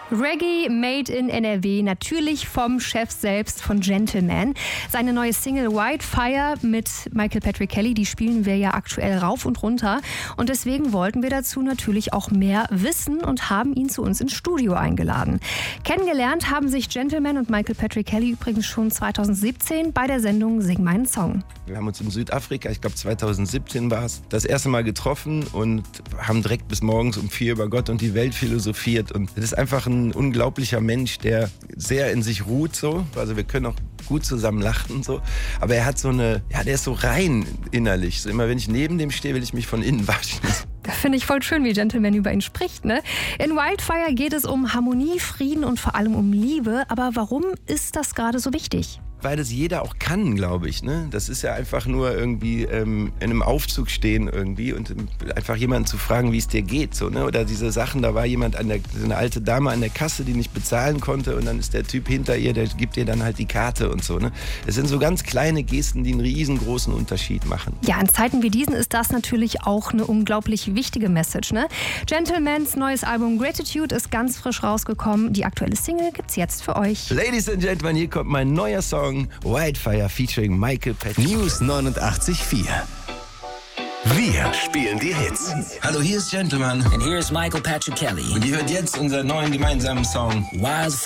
Reggae made in NRW, natürlich vom Chef selbst von Gentleman. Seine neue Single Wildfire mit Michael Patrick Kelly, die spielen wir ja aktuell rauf und runter. Und deswegen wollten wir dazu natürlich auch mehr wissen und haben ihn zu uns ins Studio eingeladen. Kennengelernt haben sich Gentleman und Michael Patrick Kelly übrigens schon 2017 bei der Sendung Sing meinen Song. Wir haben uns in Südafrika, ich glaube 2017 war es, das erste Mal getroffen und haben direkt bis morgens um 4 über Gott und die Welt philosophiert. Und das ist einfach ein unglaublicher Mensch, der sehr in sich ruht so. Also wir können auch gut zusammen lachen so. Aber er hat so eine, ja, der ist so rein innerlich. So immer wenn ich neben dem stehe, will ich mich von innen waschen. Finde ich voll schön, wie Gentleman über ihn spricht, ne? In Wildfire geht es um Harmonie, Frieden und vor allem um Liebe. Aber warum ist das gerade so wichtig? Weil das jeder auch kann, glaube ich. Ne? Das ist ja einfach nur irgendwie in einem Aufzug stehen irgendwie und einfach jemanden zu fragen, wie es dir geht. So, ne? Oder diese Sachen, da war jemand, eine alte Dame an der Kasse, die nicht bezahlen konnte und dann ist der Typ hinter ihr, der gibt ihr dann halt die Karte und so. Ne? Es sind so ganz kleine Gesten, die einen riesengroßen Unterschied machen. Ja, in Zeiten wie diesen ist das natürlich auch eine unglaublich wichtige Message. Ne? Gentlemans neues Album Gratitude ist ganz frisch rausgekommen. Die aktuelle Single gibt's jetzt für euch. Ladies and Gentlemen, hier kommt mein neuer Song Wildfire featuring Michael Patrick. News 89.4. Wir spielen die Hits. Hallo, hier ist Gentleman. And here's Michael Patrick Kelly. Und ihr hört jetzt unseren neuen gemeinsamen Song Wildfire.